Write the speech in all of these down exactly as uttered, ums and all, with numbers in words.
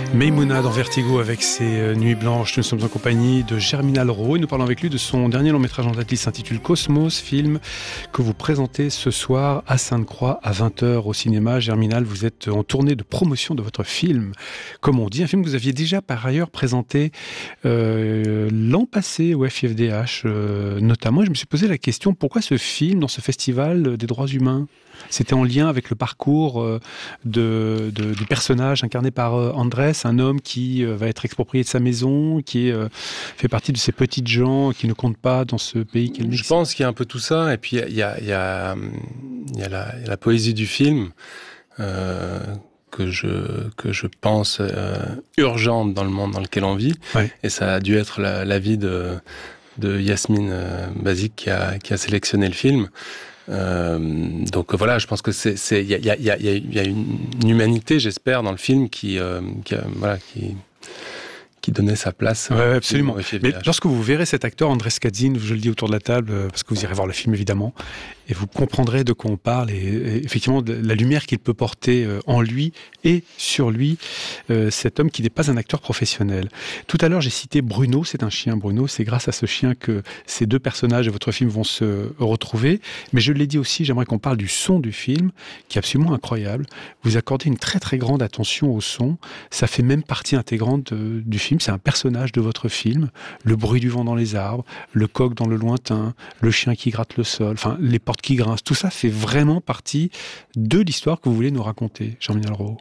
Maïmouna dans Vertigo avec ses euh, nuits blanches. Nous sommes en compagnie de Germinal Rowe et nous parlons avec lui de son dernier long métrage en date qui s'intitule Cosmos, film que vous présentez ce soir à Sainte-Croix à vingt heures au cinéma. Germinal, vous êtes en tournée de promotion de votre film, comme on dit, un film que vous aviez déjà par ailleurs présenté euh, l'an passé au F I F D H euh, notamment. Et je me suis posé la question, pourquoi ce film dans ce festival des droits humains ? C'était en lien avec le parcours euh, de, de, du personnage incarné par euh, Andrés, un homme qui euh, va être exproprié de sa maison, qui euh, fait partie de ces petites gens qui ne comptent pas dans ce pays qu'est le Mexique. Je pense qu'il y a un peu tout ça, et puis il y a, il y a, il y a, la, il y a la poésie du film euh, que, je, que je pense euh, urgente dans le monde dans lequel on vit, ouais. Et ça a dû être la, la vie de, de Yasmine euh, Bazik qui a, qui a sélectionné le film. Euh, donc voilà, je pense que c'est, c'est, il y a, il y a, il y a, il y a une, une humanité, j'espère, dans le film qui, euh, qui, euh, voilà, qui, qui donnait sa place. Ouais, euh, absolument. Mais lorsque vous verrez cet acteur, Andrés Kadzin, je le dis autour de la table, parce que vous irez voir le film évidemment, et vous comprendrez de quoi on parle, et, et effectivement de la lumière qu'il peut porter en lui et sur lui, euh, cet homme qui n'est pas un acteur professionnel. Tout à l'heure, j'ai cité Bruno, c'est un chien, Bruno, c'est grâce à ce chien que ces deux personnages de votre film vont se retrouver, mais je l'ai dit aussi, j'aimerais qu'on parle du son du film, qui est absolument incroyable. Vous accordez une très très grande attention au son, ça fait même partie intégrante de, du film, c'est un personnage de votre film, le bruit du vent dans les arbres, le coq dans le lointain, le chien qui gratte le sol, enfin les portes qui grincent, tout ça fait vraiment partie de l'histoire que vous voulez nous raconter, Germinal Rowe.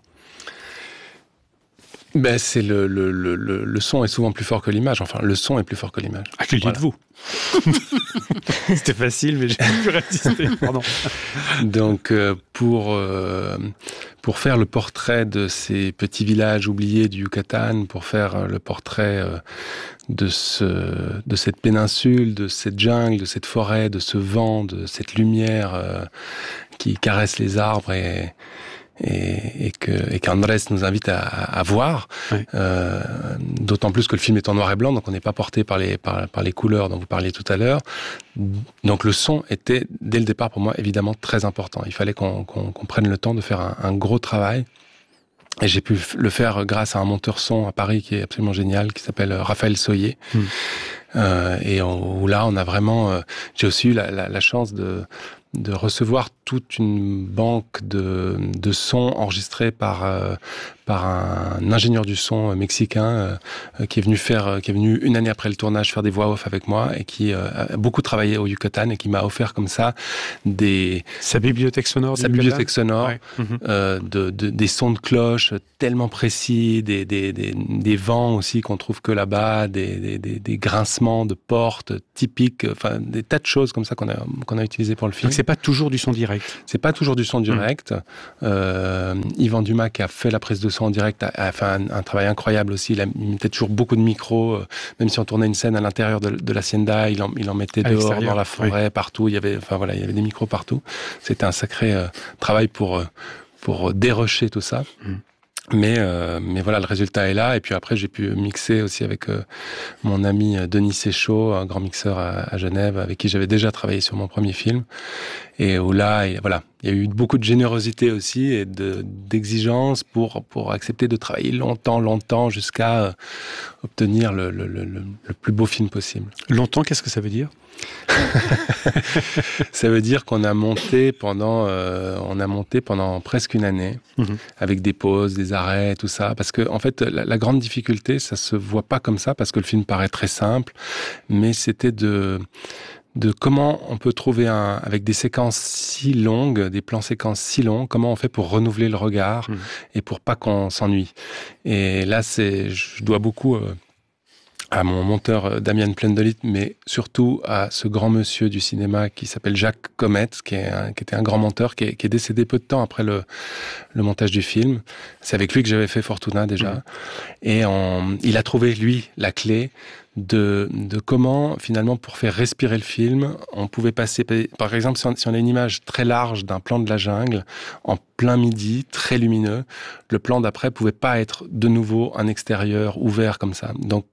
Ben, c'est le, le, le, le son est souvent plus fort que l'image. Enfin, le son est plus fort que l'image. À que voilà. Dites-vous. C'était facile, mais j'ai pu résister. Pardon. Donc, euh, pour, euh, pour faire le portrait de ces petits villages oubliés du Yucatan, pour faire le portrait euh, de, ce, de cette péninsule, de cette jungle, de cette forêt, de ce vent, de cette lumière euh, qui caresse les arbres et... Et, et que et qu'Andrés nous invite à, à voir, oui. euh, d'autant plus que le film est en noir et blanc, donc on n'est pas porté par les par, par les couleurs dont vous parliez tout à l'heure. Donc le son était dès le départ pour moi évidemment très important. Il fallait qu'on qu'on, qu'on prenne le temps de faire un, un gros travail. Et j'ai pu le faire grâce à un monteur son à Paris qui est absolument génial, qui s'appelle Raphaël Soyer. Mmh. Euh, et on, où là, on a vraiment... Euh, j'ai aussi eu la, la, la chance de de recevoir toute une banque de, de sons enregistrés par, euh, par un ingénieur du son mexicain euh, qui est venu faire, qui est venu une année après le tournage faire des voix off avec moi et qui euh, a beaucoup travaillé au Yucatan et qui m'a offert comme ça des... Sa bibliothèque sonore. Sa bibliothèque sonore, ouais. mmh. euh, de, de, des sons de cloche tellement précis, des, des, des, des vents aussi qu'on trouve que là-bas, des, des, des, des grincements de portes typiques, enfin des tas de choses comme ça qu'on a, qu'on a utilisées pour le film. Donc c'est pas toujours du son direct. C'est pas toujours du son direct. Mmh. Euh, Yvan Dumas qui a fait la prise de son en direct a, a fait un, un travail incroyable aussi. Il, a, il mettait toujours beaucoup de micros, euh, même si on tournait une scène à l'intérieur de, de l'hacienda, il en, il en mettait à dehors, dans la forêt, oui. partout. Il y avait, enfin voilà, il y avait des micros partout. C'était un sacré euh, travail pour pour dérocher tout ça. Mmh. Mais euh, mais voilà, le résultat est là. Et puis après, j'ai pu mixer aussi avec euh, mon ami Denis Séchaud, un grand mixeur à, à Genève, avec qui j'avais déjà travaillé sur mon premier film. Et où là, et voilà, il y a eu beaucoup de générosité aussi et de d'exigence pour pour accepter de travailler longtemps, longtemps jusqu'à euh, obtenir le, le le le plus beau film possible. Longtemps, qu'est-ce que ça veut dire? Ça veut dire qu'on a monté pendant, euh, on a monté pendant presque une année, mmh. avec des pauses, des arrêts, tout ça. Parce que, en fait, la, la grande difficulté, ça se voit pas comme ça, parce que le film paraît très simple, mais c'était de, de comment on peut trouver un, avec des séquences si longues, des plans séquences si longs, comment on fait pour renouveler le regard mmh. et pour pas qu'on s'ennuie. Et là, c'est, je dois beaucoup, euh, à mon monteur Damien Plendolit, mais surtout à ce grand monsieur du cinéma qui s'appelle Jacques Comet, qui, est un, qui était un grand monteur, qui est, qui est décédé peu de temps après le, le montage du film. C'est avec lui que j'avais fait Fortuna déjà. Mmh. Et on, il a trouvé, lui, la clé de, de comment, finalement, pour faire respirer le film, on pouvait passer... Par exemple, si on, si on a une image très large d'un plan de la jungle, en plein midi, très lumineux, le plan d'après pouvait pas être de nouveau un extérieur ouvert comme ça. Donc,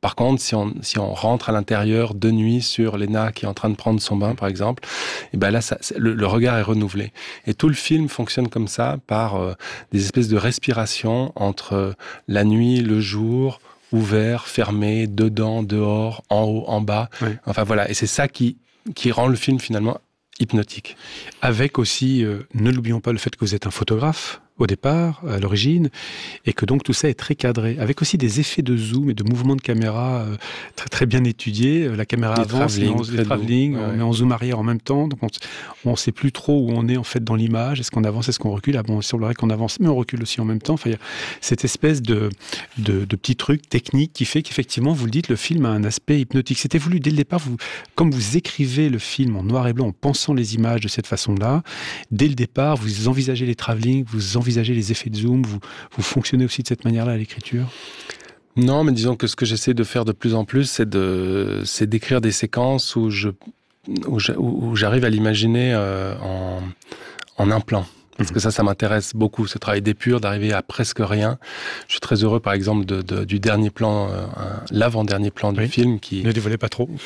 Par contre, si on, si on rentre à l'intérieur de nuit sur Lena qui est en train de prendre son bain, par exemple, et ben là, ça, le, le regard est renouvelé. Et tout le film fonctionne comme ça, par euh, des espèces de respiration entre euh, la nuit, le jour, ouvert, fermé, dedans, dehors, en haut, en bas. Oui. Enfin voilà, et c'est ça qui, qui rend le film finalement hypnotique. Avec aussi, euh, ne l'oublions pas, le fait que vous êtes un photographe au départ, à l'origine, et que donc tout ça est très cadré, avec aussi des effets de zoom et de mouvement de caméra euh, très, très bien étudiés. La caméra avance, les travelling, on met en zoom arrière en même temps, donc on ne sait plus trop où on est en fait dans l'image, est-ce qu'on avance, est-ce qu'on recule. Ah bon, il semblerait qu'on avance, mais on recule aussi en même temps. Enfin, il y a cette espèce de, de, de petit truc technique qui fait qu'effectivement, vous le dites, le film a un aspect hypnotique. C'était voulu dès le départ, vous, comme vous écrivez le film en noir et blanc, en pensant les images de cette façon-là, dès le départ, vous envisagez les travelling, vous envisagez les effets de zoom, vous, vous fonctionnez aussi de cette manière-là à l'écriture ? Non, mais disons que ce que j'essaie de faire de plus en plus, c'est de, c'est d'écrire des séquences où je, où, je, où j'arrive à l'imaginer euh, en, en un plan. Parce que ça, ça m'intéresse beaucoup, ce travail d'épure, d'arriver à presque rien. Je suis très heureux, par exemple, de, de, du dernier plan, euh, l'avant-dernier plan du oui. film qui... Ne dévoilez pas trop.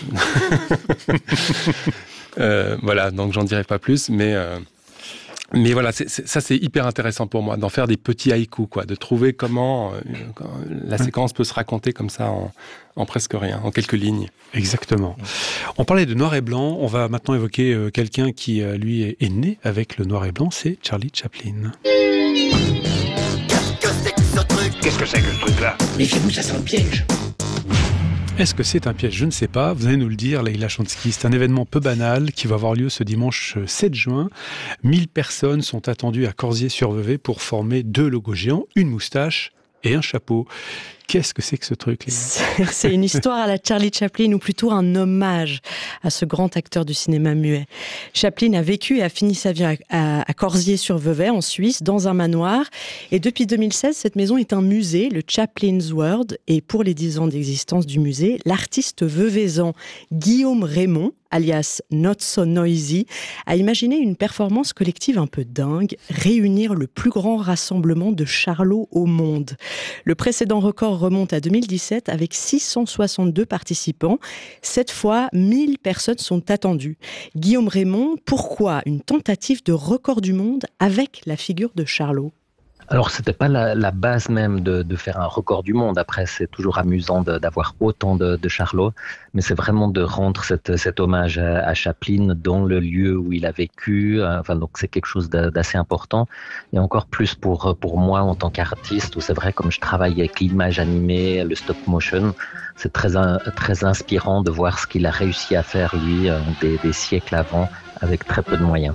euh, voilà, donc j'en dirai pas plus, mais... Euh, Mais voilà, c'est, c'est, ça c'est hyper intéressant pour moi, d'en faire des petits haïkus, quoi, de trouver comment euh, la séquence peut se raconter comme ça en, en presque rien, en quelques lignes. Exactement. On parlait de noir et blanc, on va maintenant évoquer euh, quelqu'un qui, euh, lui, est, est né avec le noir et blanc, c'est Charlie Chaplin. Qu'est-ce que c'est que ce truc ? Qu'est-ce que c'est que ce truc-là ? Méfiez-vous, ça sent le piège. Est-ce que c'est un piège ? Je ne sais pas. Vous allez nous le dire, Leïla Chomsky. C'est un événement peu banal qui va avoir lieu ce dimanche sept juin. mille personnes sont attendues à Corzier-sur-Vevey pour former deux logos géants, une moustache et un chapeau. Qu'est-ce que c'est que ce truc, Leïla ? C'est une histoire à la Charlie Chaplin, ou plutôt un hommage à ce grand acteur du cinéma muet. Chaplin a vécu et a fini sa vie à, à, à Corzier-sur-Vevey, en Suisse, dans un manoir. Et depuis deux mille seize, cette maison est un musée, le Chaplin's World. Et pour les dix ans d'existence du musée, l'artiste veuvezan Guillaume Raymond, alias Not So Noisy, a imaginé une performance collective un peu dingue, réunir le plus grand rassemblement de charlots au monde. Le précédent record remonte à deux mille dix-sept avec six cent soixante-deux participants. Cette fois, mille personnes sont attendues. Guillaume Raymond, pourquoi une tentative de record du monde avec la figure de Charlot ? Alors, c'était pas la, la base même de, de faire un record du monde. Après, c'est toujours amusant de, d'avoir autant de, de Charlots, mais c'est vraiment de rendre cette, cet hommage à, à Chaplin dans le lieu où il a vécu. Enfin, donc c'est quelque chose d'assez important. Et encore plus pour, pour moi en tant qu'artiste, où c'est vrai, comme je travaille avec l'image animée, le stop motion, c'est très, très inspirant de voir ce qu'il a réussi à faire, lui, des, des siècles avant, avec très peu de moyens.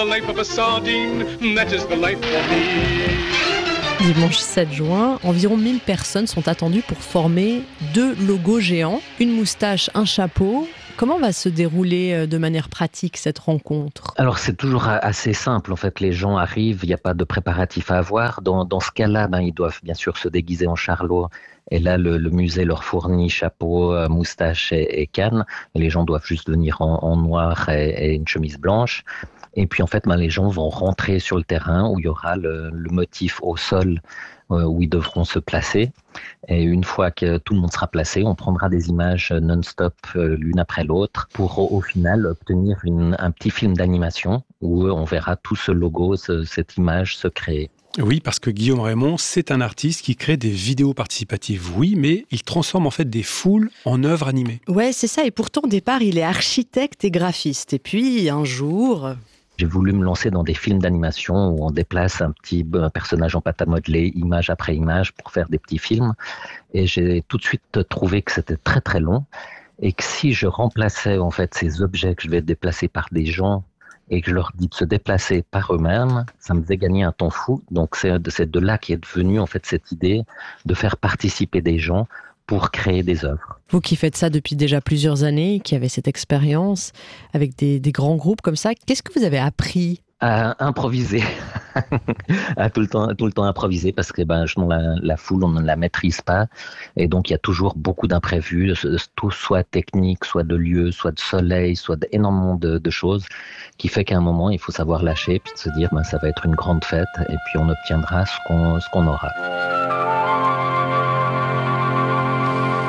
Dimanche sept juin, environ mille personnes sont attendues pour former deux logos géants, une moustache, un chapeau. Comment va se dérouler de manière pratique cette rencontre ? Alors c'est toujours assez simple, en fait, les gens arrivent, il n'y a pas de préparatif à avoir. Dans, dans ce cas-là, ben, ils doivent bien sûr se déguiser en Charlot. Et là, le, le musée leur fournit chapeau, moustache et, et canne. Et les gens doivent juste venir en, en noir et, et une chemise blanche. Et puis en fait, ben, les gens vont rentrer sur le terrain où il y aura le, le motif au sol euh, où ils devront se placer. Et une fois que tout le monde sera placé, on prendra des images non-stop euh, l'une après l'autre pour au, au final obtenir une, un petit film d'animation où on verra tout ce logo, ce, cette image se créer. Oui, parce que Guillaume Raymond, c'est un artiste qui crée des vidéos participatives, oui, mais il transforme en fait des foules en œuvres animées. Ouais, c'est ça. Et pourtant, au départ, il est architecte et graphiste. Et puis, un jour... J'ai voulu me lancer dans des films d'animation où on déplace un petit un personnage en pâte à modeler, image après image, pour faire des petits films. Et j'ai tout de suite trouvé que c'était très très long. Et que si je remplaçais en fait ces objets que je vais déplacer par des gens et que je leur dis de se déplacer par eux-mêmes, ça me faisait gagner un temps fou. Donc c'est de, c'est de là qu'est devenue en fait cette idée de faire participer des gens pour créer des œuvres. Vous qui faites ça depuis déjà plusieurs années, qui avez cette expérience avec des, des grands groupes comme ça, qu'est-ce que vous avez appris ? À improviser, à tout le temps, tout le temps improviser, parce que ben, la, la foule, on ne la maîtrise pas, et donc il y a toujours beaucoup d'imprévus, tout soit technique, soit de lieu, soit de soleil, soit d'énormément de, de choses, qui fait qu'à un moment il faut savoir lâcher, puis de se dire ben, ça va être une grande fête, et puis on obtiendra ce qu'on, ce qu'on aura.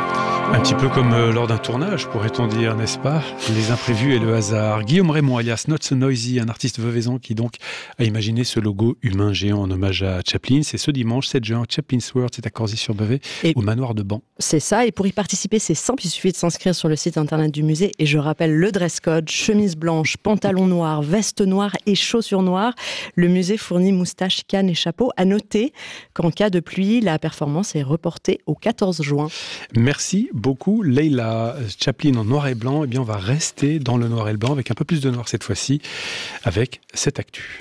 Un petit peu comme euh, lors d'un tournage, pourrait-on dire, n'est-ce pas? Les imprévus et le hasard. Guillaume Raymond, alias Not So Noisy, un artiste veuvezan qui donc a imaginé ce logo humain géant en hommage à Chaplin. C'est ce dimanche sept juin, Chaplin's World, c'est à Corzy-sur-Beauvais, au manoir de Ban. C'est ça, et pour y participer, c'est simple, il suffit de s'inscrire sur le site internet du musée. Et je rappelle le dress code, chemise blanche, pantalon noir, veste noire et chaussures noires. Le musée fournit moustaches, cannes et chapeaux. À noter qu'en cas de pluie, la performance est reportée au quatorze juin. Merci beaucoup Leïla. Chaplin en noir et blanc, eh bien on va rester dans le noir et le blanc avec un peu plus de noir cette fois-ci, avec cette actu.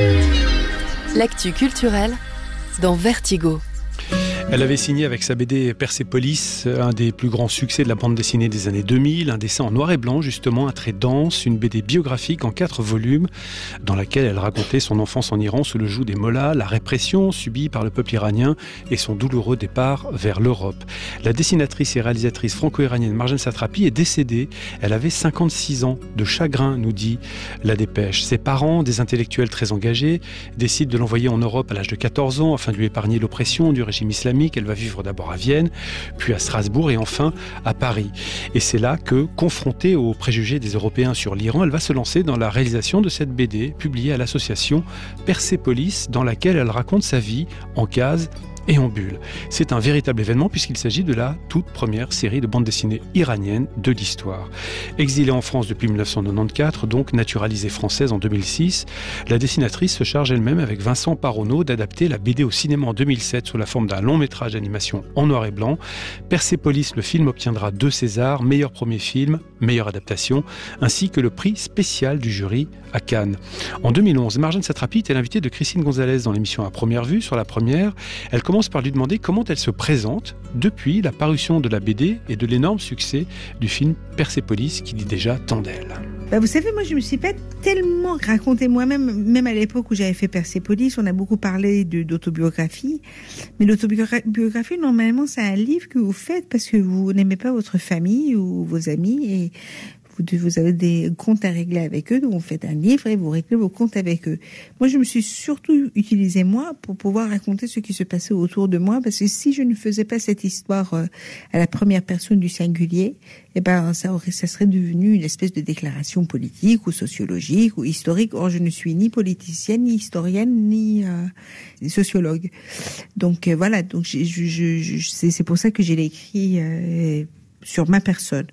L'actu culturelle dans Vertigo. Elle avait signé avec sa B D Persépolis, un des plus grands succès de la bande dessinée des années deux mille, un dessin en noir et blanc justement, un trait dense, une B D biographique en quatre volumes dans laquelle elle racontait son enfance en Iran sous le joug des mollahs, la répression subie par le peuple iranien et son douloureux départ vers l'Europe. La dessinatrice et réalisatrice franco-iranienne Marjane Satrapi est décédée. Elle avait cinquante-six ans de chagrin, nous dit la dépêche. Ses parents, des intellectuels très engagés, décident de l'envoyer en Europe à l'âge de quatorze ans afin de lui épargner l'oppression du régime islamique. Elle va vivre d'abord à Vienne, puis à Strasbourg et enfin à Paris. Et c'est là que, confrontée aux préjugés des Européens sur l'Iran, elle va se lancer dans la réalisation de cette B D publiée à l'association Persépolis, dans laquelle elle raconte sa vie en cases et en bulle. C'est un véritable événement puisqu'il s'agit de la toute première série de bande dessinée iranienne de l'histoire. Exilée en France depuis dix-neuf cent quatre-vingt-quatorze, donc naturalisée française en deux mille six, la dessinatrice se charge elle-même avec Vincent Paronneau d'adapter la B D au cinéma en deux mille sept sous la forme d'un long métrage d'animation en noir et blanc. Persépolis, le film, obtiendra deux Césars, meilleur premier film, meilleure adaptation, ainsi que le prix spécial du jury à Cannes. En deux mille onze, Marjane Satrapi était l'invitée de Christine Gonzalez dans l'émission À Première Vue. Sur la première, elle commence par lui demander comment elle se présente depuis la parution de la B D et de l'énorme succès du film Persépolis qui dit déjà tant d'elle. Bah vous savez, moi je me suis pas tellement raconté moi-même, même à l'époque où j'avais fait Persépolis, on a beaucoup parlé de, d'autobiographie, mais l'autobiographie normalement c'est un livre que vous faites parce que vous n'aimez pas votre famille ou vos amis et vous avez des comptes à régler avec eux, donc vous faites un livre et vous réglez vos comptes avec eux. Moi, je me suis surtout utilisé moi pour pouvoir raconter ce qui se passait autour de moi, parce que si je ne faisais pas cette histoire à la première personne du singulier, eh ben, ça aurait, ça serait devenu une espèce de déclaration politique ou sociologique ou historique. Or, je ne suis ni politicienne, ni historienne, ni euh, sociologue. Donc euh, voilà. Donc, je, je, je, c'est, c'est pour ça que j'ai écrit euh, sur ma personne.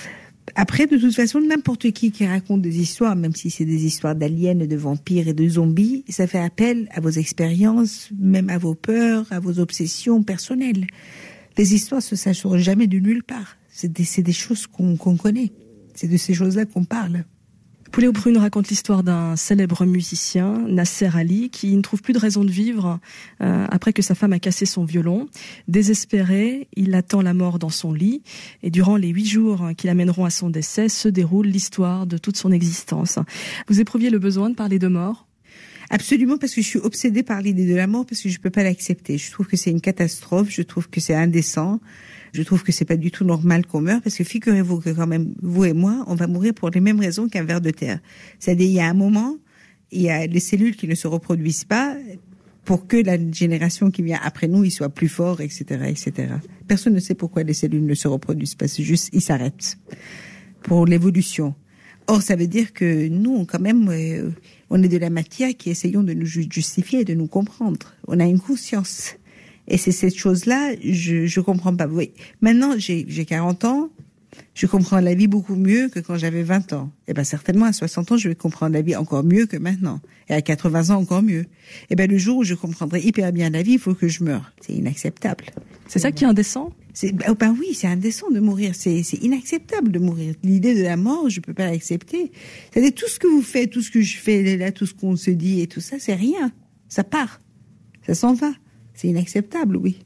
Après, de toute façon, n'importe qui qui raconte des histoires, même si c'est des histoires d'aliens, de vampires et de zombies, ça fait appel à vos expériences, même à vos peurs, à vos obsessions personnelles. Les histoires, ça ne sort jamais de nulle part. C'est des, c'est des choses qu'on, qu'on connaît. C'est de ces choses-là qu'on parle. Poulet aux prunes raconte l'histoire d'un célèbre musicien, Nasser Ali, qui ne trouve plus de raison de vivre euh, après que sa femme a cassé son violon. Désespéré, il attend la mort dans son lit et durant les huit jours qui l'amèneront à son décès se déroule l'histoire de toute son existence. Vous éprouviez le besoin de parler de mort ? Absolument, parce que je suis obsédée par l'idée de la mort, parce que je peux pas l'accepter. Je trouve que c'est une catastrophe, je trouve que c'est indécent. Je trouve que c'est pas du tout normal qu'on meure, parce que figurez-vous que quand même, vous et moi, on va mourir pour les mêmes raisons qu'un ver de terre. C'est-à-dire, il y a un moment, il y a les cellules qui ne se reproduisent pas pour que la génération qui vient après nous, il soit plus fort, et cetera, et cetera. Personne ne sait pourquoi les cellules ne se reproduisent pas. C'est juste, ils s'arrêtent pour l'évolution. Or, ça veut dire que nous, quand même, euh, on est de la matière qui essayons de nous justifier et de nous comprendre. On a une conscience. Et c'est cette chose-là, je je comprends pas. Oui. Maintenant, j'ai j'ai quarante ans, je comprends la vie beaucoup mieux que quand j'avais vingt ans. Et ben certainement à soixante ans, je vais comprendre la vie encore mieux que maintenant. Et à quatre-vingts ans, encore mieux. Et ben le jour où je comprendrai hyper bien la vie, il faut que je meure. C'est inacceptable. C'est ça qui est indécent ? C'est, ben, ben oui, c'est indécent de mourir. C'est, c'est inacceptable de mourir. L'idée de la mort, je peux pas l'accepter. C'est-à-dire tout ce que vous faites, tout ce que je fais là, tout ce qu'on se dit et tout ça, c'est rien. Ça part. Ça s'en va. C'est inacceptable, oui.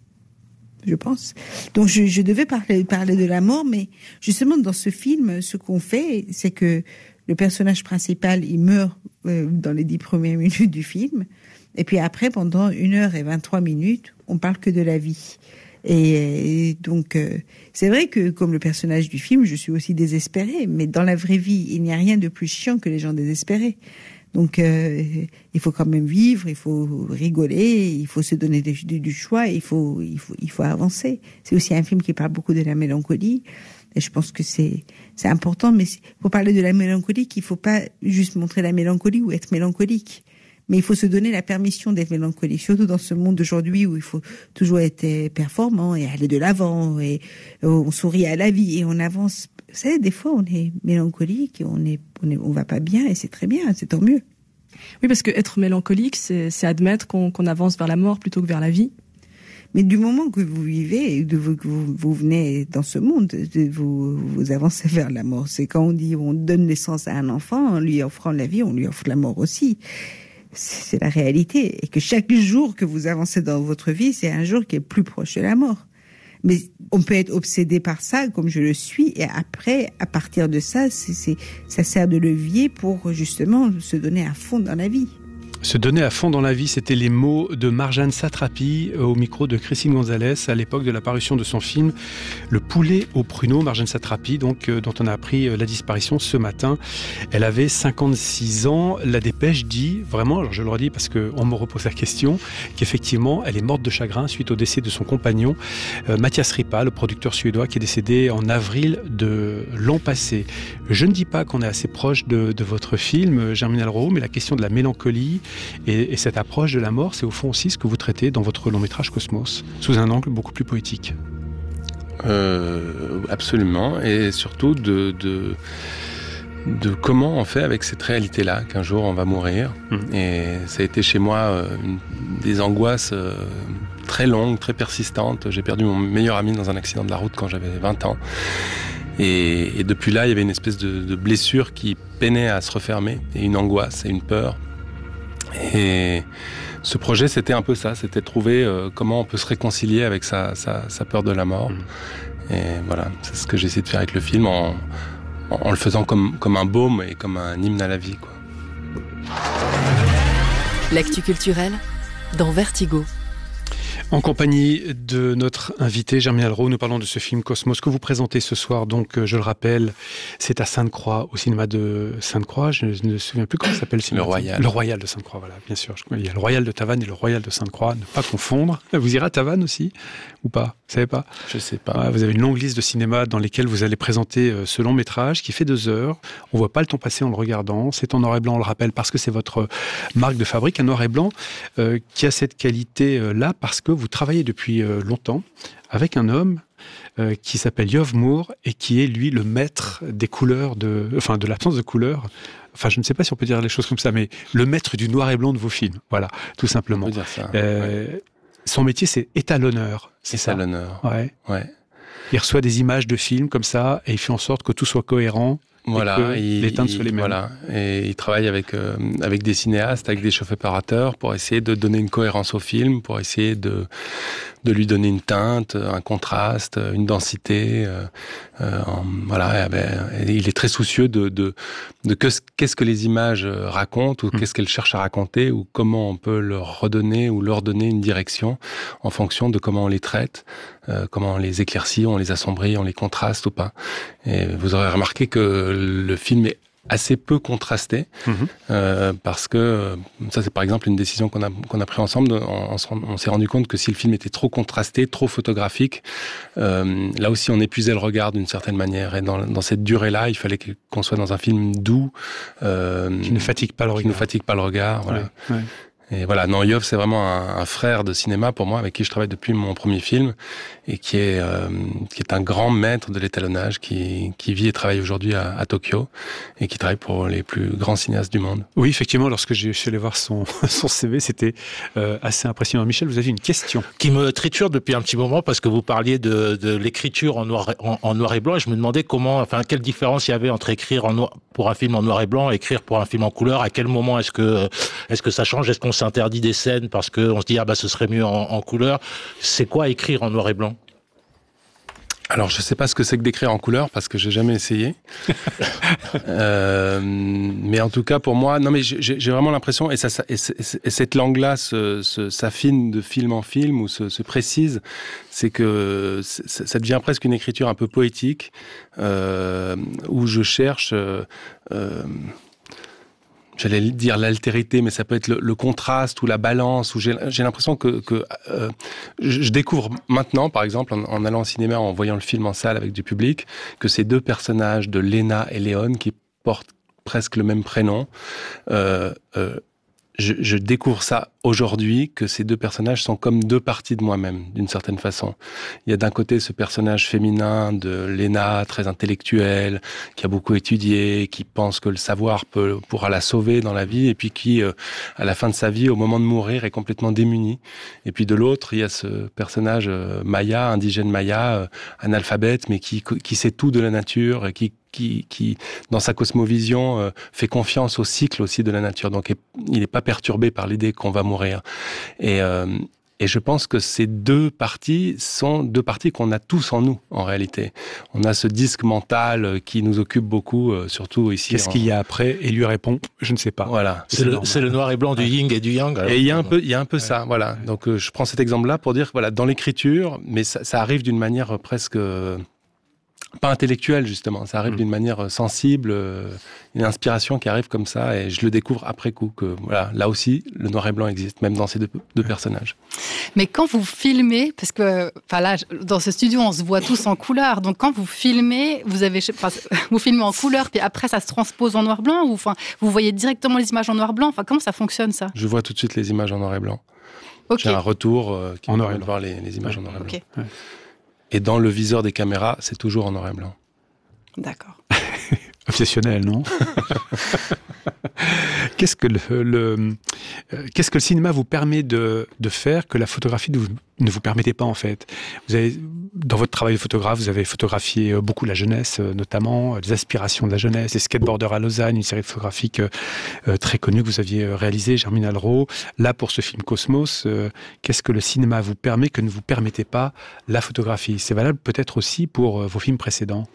Je pense. Donc, je, je devais parler, parler de la mort, mais justement, dans ce film, ce qu'on fait, c'est que le personnage principal, il meurt euh, dans les dix premières minutes du film. Et puis après, pendant une heure et vingt-trois minutes, on parle que de la vie. Et, et donc, euh, c'est vrai que, comme le personnage du film, je suis aussi désespérée. Mais dans la vraie vie, il n'y a rien de plus chiant que les gens désespérés. Donc, euh, il faut quand même vivre, il faut rigoler, il faut se donner du, du, du choix, il faut, il faut, il faut avancer. C'est aussi un film qui parle beaucoup de la mélancolie. Et je pense que c'est, c'est important, mais pour parler de la mélancolie, il faut pas juste montrer la mélancolie ou être mélancolique. Mais il faut se donner la permission d'être mélancolique, surtout dans ce monde d'aujourd'hui où il faut toujours être performant et aller de l'avant, et on sourit à la vie et on avance. Vous savez, des fois, on est mélancolique et on est, on est, on va pas bien, et c'est très bien, c'est tant mieux. Oui, parce que être mélancolique, c'est, c'est admettre qu'on, qu'on avance vers la mort plutôt que vers la vie. Mais du moment que vous vivez, que vous, vous, vous venez dans ce monde, vous, vous avancez vers la mort. C'est quand on dit on donne naissance à un enfant, en lui offrant la vie, on lui offre la mort aussi. C'est la réalité. Et que chaque jour que vous avancez dans votre vie, c'est un jour qui est plus proche de la mort. Mais on peut être obsédé par ça, comme je le suis, et après, à partir de ça, c'est, c'est, ça sert de levier pour justement se donner à fond dans la vie. Se donner à fond dans la vie, c'était les mots de Marjane Satrapi au micro de Christine Gonzalez à l'époque de la parution de son film Le poulet au pruneau. Marjane Satrapi, donc, euh, dont on a appris euh, la disparition ce matin. Elle avait cinquante-six ans. La Dépêche dit, vraiment, alors je le redis parce qu'on me repose la question, qu'effectivement, elle est morte de chagrin suite au décès de son compagnon, euh, Mathias Ripa, le producteur suédois, qui est décédé en avril de l'an passé. Je ne dis pas qu'on est assez proche de, de votre film, Germinal Rowe, mais la question de la mélancolie, Et, et cette approche de la mort, c'est au fond aussi ce que vous traitez dans votre long-métrage Cosmos, sous un angle beaucoup plus poétique. Euh, absolument, et surtout de, de, de comment on fait avec cette réalité-là, qu'un jour on va mourir. Mmh. Et ça a été chez moi euh, une, des angoisses euh, très longues, très persistantes. J'ai perdu mon meilleur ami dans un accident de la route quand j'avais vingt ans. Et, et depuis là, il y avait une espèce de, de blessure qui peinait à se refermer, et une angoisse et une peur. Et ce projet, c'était un peu ça, c'était de trouver euh, comment on peut se réconcilier avec sa, sa, sa peur de la mort. Mmh. Et voilà, c'est ce que j'ai essayé de faire avec le film, en, en, en le faisant comme, comme un baume et comme un hymne à la vie, quoi. L'actu culturelle dans Vertigo. En compagnie de notre invité, Germinal Rowe, nous parlons de ce film Cosmos que vous présentez ce soir. Donc, je le rappelle, c'est à Sainte-Croix, au cinéma de Sainte-Croix. Je ne me souviens plus comment ça s'appelle le cinéma. Le Royal. Le Royal de Sainte-Croix, voilà, bien sûr. Il y a le Royal de Tavannes et le Royal de Sainte-Croix, ne pas confondre. Vous irez à Tavannes aussi, ou pas? Vous savez pas? Je sais pas. Ouais, vous avez une longue liste de cinémas dans lesquels vous allez présenter ce long métrage qui fait deux heures. On voit pas le temps passer en le regardant. C'est en noir et blanc, on le rappelle, parce que c'est votre marque de fabrique, un noir et blanc euh, qui a cette qualité-là parce que vous travaillez depuis euh, longtemps avec un homme euh, qui s'appelle Yov Moore et qui est, lui, le maître des couleurs, de, enfin, de l'absence de couleurs. Enfin, je ne sais pas si on peut dire les choses comme ça, mais le maître du noir et blanc de vos films. Voilà, tout simplement. On peut dire ça. Euh, ouais. Son métier, c'est étalonneur. C'est ça. Étalonneur. Ouais. Ouais. Il reçoit des images de films comme ça et il fait en sorte que tout soit cohérent. Voilà, et que il, les teintes il, soient les mêmes. Voilà, et il travaille avec euh, avec des cinéastes, avec des chefs-opérateurs pour essayer de donner une cohérence au film, pour essayer de de lui donner une teinte, un contraste, une densité. Euh, euh, en, voilà, ben, il est très soucieux de de de que, qu'est-ce que les images racontent ou mmh. qu'est-ce qu'elles cherchent à raconter ou comment on peut leur redonner ou leur donner une direction en fonction de comment on les traite, euh, comment on les éclaircit, on les assombrit, on les contraste ou pas. Et vous aurez remarqué que le film est assez peu contrasté, mmh. euh, parce que ça c'est par exemple une décision qu'on a qu'on a pris ensemble. On, on, on s'est rendu compte que si le film était trop contrasté, trop photographique, euh, là aussi on épuisait le regard d'une certaine manière. Et dans, dans cette durée-là, il fallait qu'on soit dans un film doux, euh, qui ne fatigue pas le regard. Qui ne fatigue pas le regard. Voilà. Ouais, ouais. Et voilà, non, Yov, c'est vraiment un, un frère de cinéma pour moi, avec qui je travaille depuis mon premier film, et qui est euh, qui est un grand maître de l'étalonnage, qui qui vit et travaille aujourd'hui à, à Tokyo, et qui travaille pour les plus grands cinéastes du monde. Oui, effectivement, lorsque je suis allé voir son son C V, c'était euh, assez impressionnant. Michel, vous avez une question qui me triture depuis un petit moment, parce que vous parliez de de l'écriture en noir en, en noir et blanc, et je me demandais comment, enfin, quelle différence il y avait entre écrire en noir, pour un film en noir et blanc, et écrire pour un film en couleur. À quel moment est-ce que est-ce que ça change? Est-ce qu'on s'interdit des scènes parce que on se dit ah bah ce serait mieux en, en couleur? C'est quoi écrire en noir et blanc? Alors je sais pas ce que c'est que d'écrire en couleur parce que j'ai jamais essayé. euh, mais en tout cas pour moi, non mais j'ai, j'ai vraiment l'impression et ça, ça et, et cette langue-là se, se, s'affine de film en film ou se, se précise, c'est que ça, ça devient presque une écriture un peu poétique euh, où je cherche. Euh, euh, j'allais dire l'altérité, mais ça peut être le, le contraste ou la balance, où j'ai, j'ai l'impression que, que euh, je, je découvre maintenant, par exemple, en, en allant au cinéma, en voyant le film en salle avec du public, que ces deux personnages de Léna et Léon, qui portent presque le même prénom, euh, euh, Je, je découvre ça aujourd'hui, que ces deux personnages sont comme deux parties de moi-même, d'une certaine façon. Il y a d'un côté ce personnage féminin de Léna, très intellectuelle, qui a beaucoup étudié, qui pense que le savoir peut, pourra la sauver dans la vie, et puis qui, euh, à la fin de sa vie, au moment de mourir, est complètement démunie. Et puis de l'autre, il y a ce personnage euh, Maya, indigène Maya, euh, analphabète, mais qui, qui sait tout de la nature, et qui Qui, qui, dans sa cosmovision, euh, fait confiance au cycle aussi de la nature. Donc, il n'est pas perturbé par l'idée qu'on va mourir. Et, euh, et je pense que ces deux parties sont deux parties qu'on a tous en nous, en réalité. On a ce disque mental qui nous occupe beaucoup, euh, surtout ici. Qu'est-ce en... qu'il y a après? Et lui répond, je ne sais pas. Voilà. C'est, c'est, le, c'est le noir et blanc du yin et du yang. Alors. Et il y a un peu, il y a un peu ouais. ça, voilà. Ouais. Donc, euh, je prends cet exemple-là pour dire, voilà, dans l'écriture, mais ça, ça arrive d'une manière presque... Euh, pas intellectuel, justement. Ça arrive mmh. d'une manière sensible, euh, une inspiration qui arrive comme ça, et je le découvre après coup, que voilà, là aussi, le noir et blanc existe, même dans ces deux, deux personnages. Mais quand vous filmez, parce que enfin là, dans ce studio, on se voit tous en couleur, donc quand vous filmez, vous avez, enfin, vous filmez en couleur, puis après, ça se transpose en noir-blanc, ou enfin, vous voyez directement les images en noir-blanc, enfin, comment ça fonctionne, ça? Je vois tout de suite les images en noir et blanc. Okay. J'ai un retour euh, qui en me noir permet et de blanc. voir les, les images ouais. en noir et blanc. Okay. Ouais. Et dans le viseur des caméras, c'est toujours en noir et blanc. D'accord. Obsessionnel, non? Qu'est-ce que le, le euh, qu'est-ce que le cinéma vous permet de, de faire que la photographie ne vous, ne vous permettait pas, en fait? Vous avez, dans votre travail de photographe, vous avez photographié beaucoup la jeunesse, notamment des aspirations de la jeunesse, les skateboarders à Lausanne, une série photographique euh, très connue que vous aviez réalisée, Germinal Alro. Là, pour ce film Cosmos, euh, qu'est-ce que le cinéma vous permet que ne vous permettait pas la photographie? C'est valable peut-être aussi pour euh, vos films précédents.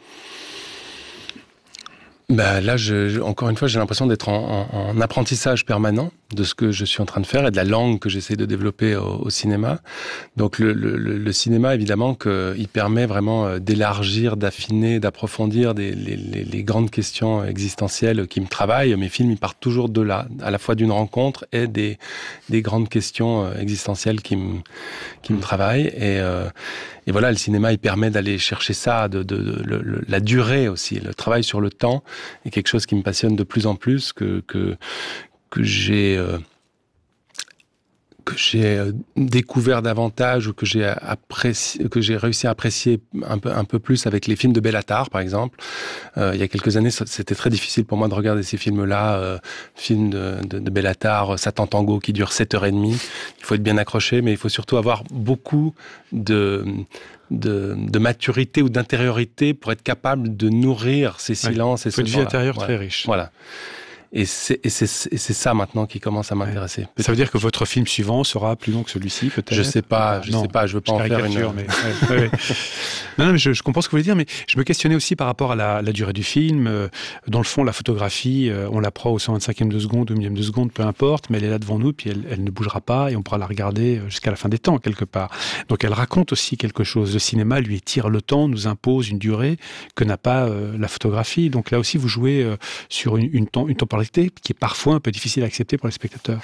Bah là, je, je, encore une fois, j'ai l'impression d'être en, en, en apprentissage permanent de ce que je suis en train de faire et de la langue que j'essaie de développer au, au cinéma. Donc le, le, le cinéma, évidemment, que, il permet vraiment d'élargir, d'affiner, d'approfondir des, les, les, les grandes questions existentielles qui me travaillent. Mes films, ils partent toujours de là, à la fois d'une rencontre et des, des grandes questions existentielles qui me, qui me travaillent. Et, euh, et voilà, le cinéma, il permet d'aller chercher ça, de, de, de, de, de la durée aussi, le travail sur le temps est quelque chose qui me passionne de plus en plus, que que que j'ai euh, que j'ai euh, découvert davantage, ou que j'ai apprécié, que j'ai réussi à apprécier un peu un peu plus avec les films de Béla Tarr, par exemple. Euh, il y a quelques années, c'était très difficile pour moi de regarder ces films-là, euh, films de, de, de Béla Tarr, Satan Tango, qui dure sept heures et demie. Il faut être bien accroché, mais il faut surtout avoir beaucoup de De, de maturité ou d'intériorité pour être capable de nourrir ces silences. Ouais, et ce une vie intérieure ouais. très riche. Voilà. Et c'est, et, c'est, et c'est ça maintenant qui commence à m'intéresser. Ouais. Ça veut dire que votre film suivant sera plus long que celui-ci, peut-être? Je sais pas, je non, sais pas, je veux pas en faire une... Mais, ouais, ouais. Non, non, mais je, je comprends ce que vous voulez dire, mais je me questionnais aussi par rapport à la, la durée du film. Euh, dans le fond, la photographie, euh, on la prend au cent vingt-cinquième de seconde, au millième de seconde, peu importe, mais elle est là devant nous, puis elle, elle ne bougera pas, et on pourra la regarder jusqu'à la fin des temps, quelque part. Donc elle raconte aussi quelque chose. Le cinéma, lui, tire le temps, nous impose une durée que n'a pas euh, la photographie. Donc là aussi, vous jouez euh, sur une, une, temps, une temporalité qui est parfois un peu difficile à accepter pour les spectateurs.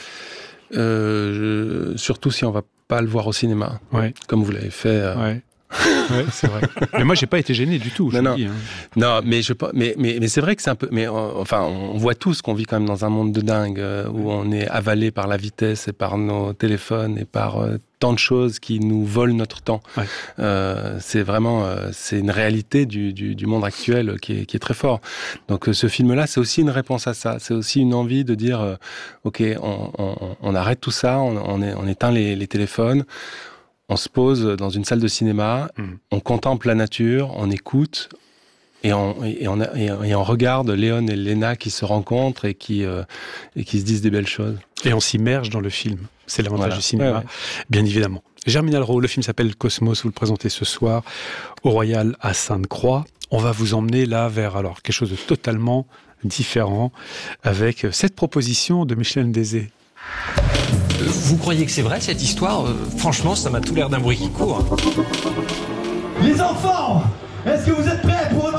Euh, je, surtout si on va pas le voir au cinéma, ouais. comme vous l'avez fait. Euh... Ouais. Ouais, c'est vrai. Mais moi, j'ai pas été gêné du tout. Je non, non. Dis, hein. non, mais je, mais, mais, mais c'est vrai que c'est un peu. Mais euh, enfin, on voit tous qu'on vit quand même dans un monde de dingue euh, où on est avalé par la vitesse et par nos téléphones et par euh, tant de choses qui nous volent notre temps. Ouais. Euh, c'est vraiment, euh, c'est une réalité du, du, du monde actuel qui est, qui est très fort. Donc, euh, ce film-là, c'est aussi une réponse à ça. C'est aussi une envie de dire, euh, ok, on, on, on arrête tout ça, on, on, est, on éteint les, les téléphones. On se pose dans une salle de cinéma, mmh. on contemple la nature, on écoute et on, et on, et on regarde Léon et Léna qui se rencontrent et qui, euh, et qui se disent des belles choses. Et on s'immerge dans le film. C'est l'avantage voilà. du cinéma, ouais, ouais. bien évidemment. Germinal Alro, le film s'appelle Cosmos, vous le présentez ce soir au Royal à Sainte-Croix. On va vous emmener là vers alors, quelque chose de totalement différent avec cette proposition de Michel Ndézé. Vous croyez que c'est vrai cette histoire? Franchement, ça m'a tout l'air d'un bruit qui court. Les enfants, est-ce que vous êtes prêts pour